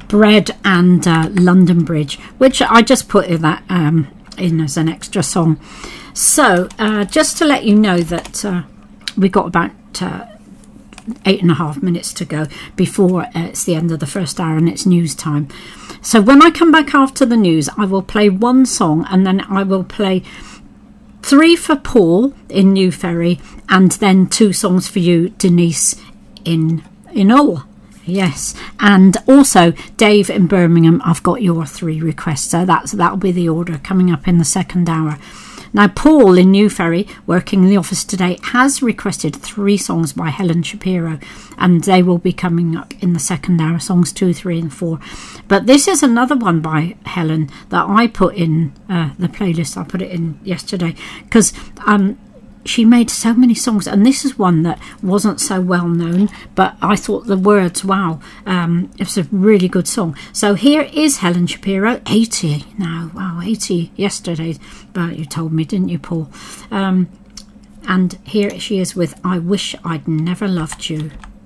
Bread and London Bridge, which I just put in that in as an extra song. So just to let you know that we got about 8.5 minutes to go before it's the end of the first hour and it's news time. So when I come back after the news, I will play one song, and then I will play 3 for Paul in New Ferry, and then 2 songs for you, Denise, in Hull. Yes, and also Dave in Birmingham. I've got your 3 requests, so that'll be the order coming up in the second hour. Now, Paul in New Ferry, working in the office today, has requested 3 songs by Helen Shapiro, and they will be coming up in the second hour, songs 2, 3 and 4. But this is another one by Helen that I put in the playlist. I put it in yesterday because she made so many songs, and this is one that wasn't so well known, but I thought the words, wow, it was a really good song. So here is Helen Shapiro, 80 now. Wow, 80 yesterday, but you told me, didn't you, Paul? And here she is with I Wish I'd Never Loved You.